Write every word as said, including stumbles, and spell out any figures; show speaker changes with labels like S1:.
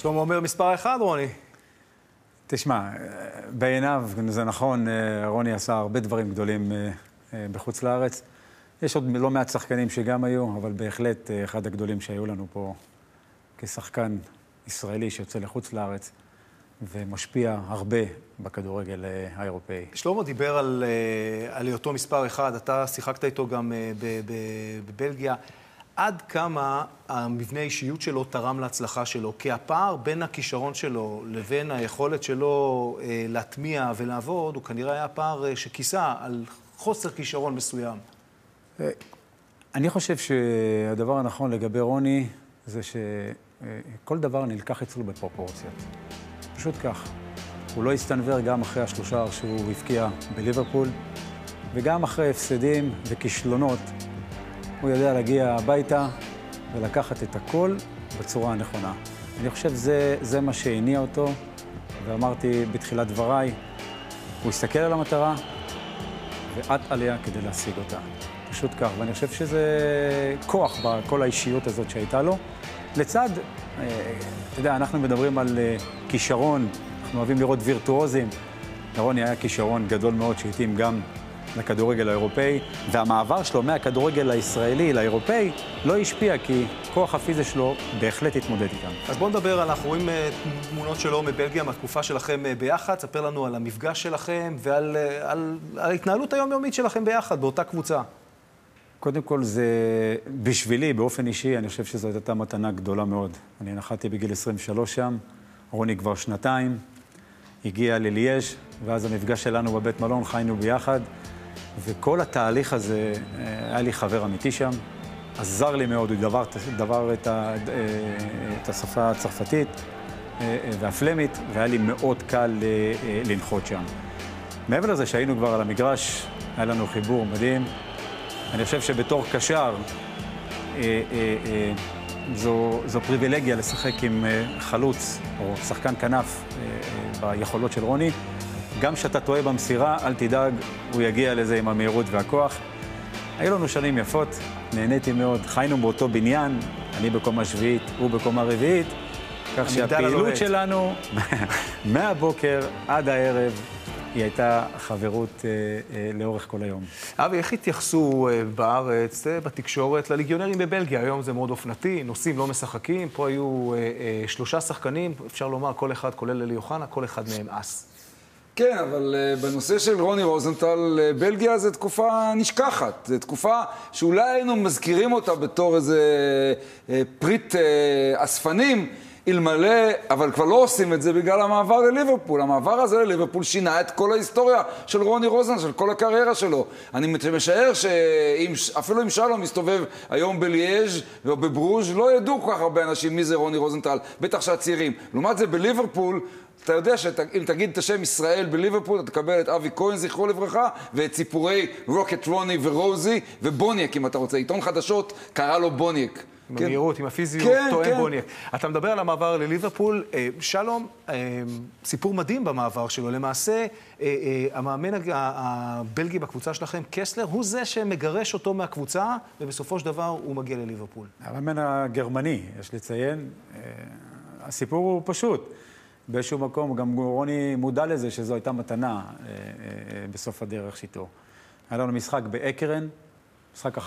S1: שלמה אומר מספר אחד, רוני.
S2: תשמע, בעיניו, זה נכון, רוני עשה הרבה דברים גדולים בחוץ לארץ. יש עוד לא מעט שחקנים שגם היו, אבל בהחלט אחד הגדולים שהיו לנו פה כשחקן ישראלי שיוצא לחוץ לארץ ומשפיע הרבה בכדורגל האירופאי.
S1: שלמה דיבר על, על היותו מספר אחד, אתה שיחקת איתו גם בבלגיה. עד כמה המבנה האישיות שלו תרם להצלחה שלו? כי הפער בין הכישרון שלו לבין היכולת שלו אה, להטמיע ולעבוד, הוא כנראה היה פער שכיסה על חוסר כישרון מסוים.
S2: אני חושב שהדבר הנכון לגבי רוני זה שכל דבר נלקח אצלו בפרופורציות. פשוט כך. הוא לא הסתנוור גם אחרי השלושה שהוא הפקיע בליברפול, וגם אחרי הפסדים וכישלונות. הוא יודע להגיע הביתה ולקחת את הכל בצורה הנכונה. אני חושב שזה, זה מה שהניע אותו, ואמרתי בתחילת דבריי, הוא הסתכל על המטרה ועט עליה כדי להשיג אותה. פשוט כך, ואני חושב שזה כוח בכל האישיות הזאת שהייתה לו. לצד, אתה יודע, אנחנו מדברים על כישרון, אנחנו אוהבים לראות וירטואוזים. לרוני היה כישרון גדול מאוד שהתאים גם לכדורגל האירופאי, והמעבר שלו מהכדורגל הישראלי לאירופאי לא השפיע, כי כוח הפיזי שלו בהחלט התמודד איתם.
S1: אז בואו נדבר, אנחנו רואים תמונות שלו מבלגיה, מהתקופה שלכם ביחד. ספר לנו על המפגש שלכם ועל על, על ההתנהלות היומיומית שלכם ביחד, באותה קבוצה.
S2: קודם כל, זה בשבילי, באופן אישי, אני חושב שזו הייתה מתנה גדולה מאוד. אני נחתי בגיל עשרים ושלוש שם, רוני כבר שנתיים, הגיע לליאז', ואז המפגש שלנו בבית מלון, חיינו ביחד, וכל התהליך הזה, היה לי חבר אמיתי שם, עזר לי מאוד, הוא דבר, דבר את, ה, את השפה הצרפתית והפלמית, והיה לי מאוד קל לנחות שם. מעבר לזה שהיינו כבר על המגרש, היה לנו חיבור מדהים. אני חושב שבתור קשר, זו, זו פריבילגיה לשחק עם חלוץ או שחקן כנף ביכולות של רוני. גם שאתה טועה במסירה, אל תדאג, הוא יגיע לזה עם המהירות והכוח. היו לנו שנים יפות, נהניתי מאוד, חיינו באותו בניין, אני בקומה שביעית, הוא בקומה רביעית, כך שהפעילות שלנו, מהבוקר עד הערב, היא הייתה חברות אה, אה, לאורך כל היום.
S1: אבי, איך התייחסו אה, בארץ, אה, בתקשורת, לליגיונרים בבלגיה? היום זה מאוד אופנתי, נוסעים לא משחקים, פה היו אה, אה, שלושה שחקנים, אפשר לומר כל אחד, כולל אלי אוחנה, כל אחד מהם אס.
S3: כן, אבל uh, בנושא של רוני רוזנטל, uh, בלגיה זו תקופה נשכחת. זו תקופה שאולי היינו מזכירים אותה בתור איזה uh, פריט uh, אספנים, אלמלא, אבל כבר לא עושים את זה בגלל המעבר לליברפול. המעבר הזה לליברפול שינה את כל ההיסטוריה של רוני רוזנטל, של כל הקריירה שלו. אני משער שאפילו אם שלום מסתובב היום בליאז' או בברוז' לא ידעו כל כך הרבה אנשים מי זה רוני רוזנטל, בטח שהצעירים. לעומת זה בליברפול, אתה יודע שאם תגיד את השם ישראל בליברפול, אתה תקבל את אבי כהן, זכרו לברכה, ואת סיפורי רוקט רוני ורוזי, ובוניאק, אם אתה רוצה. עיתון חדשות קרא לו בוניאק.
S1: במהירות, עם הפיזיות, טוען בוניאק. אתה מדבר על המעבר לליברפול. שלום, סיפור מדהים במעבר שלו. למעשה, המאמן הבלגי בקבוצה שלכם, קסלר, הוא זה שמגרש אותו מהקבוצה, ובסופו של דבר הוא מגיע לליברפול.
S2: המאמן הגרמני, יש לציין. הסיפור הוא פשוט. באיזשהו מקום, גם רוני מודע לזה שזו הייתה מתנה בסוף הדרך שיתו. היה לנו משחק באקרן, משחק